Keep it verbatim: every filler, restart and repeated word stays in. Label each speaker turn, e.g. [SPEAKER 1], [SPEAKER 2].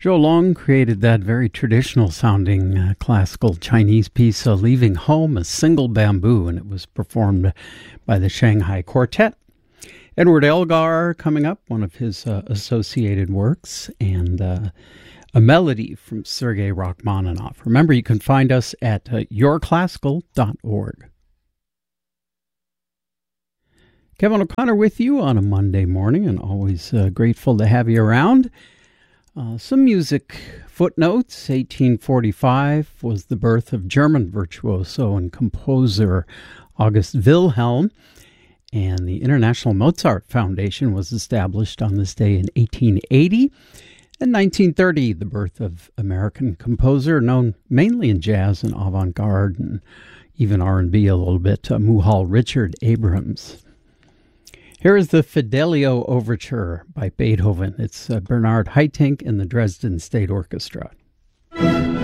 [SPEAKER 1] Joe Long created that very traditional sounding uh, classical Chinese piece, uh, Leaving Home, a Single Bamboo, and it was performed by the Shanghai Quartet. Edward Elgar coming up, one of his uh, associated works, and uh, a melody from Sergei Rachmaninoff. Remember, you can find us at uh, your classical dot org. Kevin O'Connor with you on a Monday morning, and always uh, grateful to have you around. Uh, some music footnotes. eighteen forty-five was the birth of German virtuoso and composer August Wilhelm, and the International Mozart Foundation was established on this day in eighteen eighty. In nineteen thirty, the birth of American composer known mainly in jazz and avant-garde and even R and B a little bit, uh, Muhal Richard Abrams. Here is the Fidelio Overture by Beethoven. It's uh, Bernard Haitink and the Dresden State Orchestra.